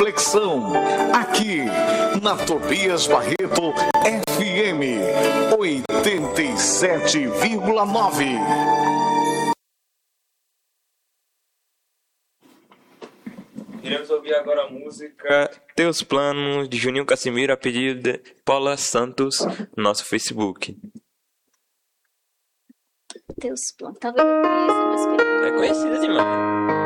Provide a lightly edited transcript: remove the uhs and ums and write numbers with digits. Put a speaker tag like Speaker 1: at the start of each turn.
Speaker 1: reflexão, aqui na Tobias Barreto FM 87,9.
Speaker 2: Iremos ouvir agora a música Teus Planos, de Juninho Casimiro, a pedido de Paula Santos, no nosso Facebook.
Speaker 3: Teus Planos. Talvez eu conheça, mas...
Speaker 2: É conhecida demais.